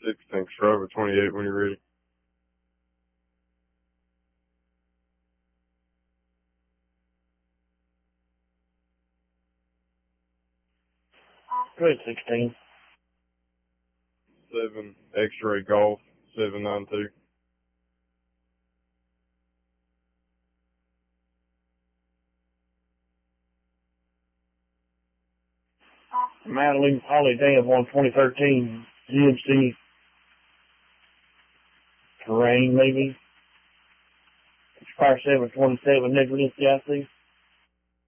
16 Strava 28 when you're ready. Go ahead, 16. 7 X-Ray Golf 792. Madeline Holly Dam on 2013 GMC Terrain, maybe. Fire 727 Nicholas Jassy.